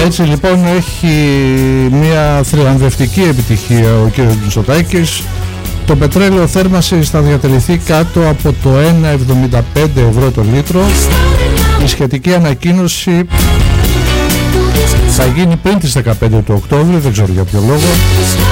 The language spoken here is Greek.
Έτσι λοιπόν έχει μια θριαμβευτική επιτυχία ο κύριος Μητσοτάκης. Το πετρέλαιο θέρμανσης θα διατηρηθεί κάτω από το 1,75 ευρώ το λίτρο. Η σχετική ανακοίνωση θα γίνει πριν τις 15 του Οκτώβρη, δεν ξέρω για ποιο λόγο.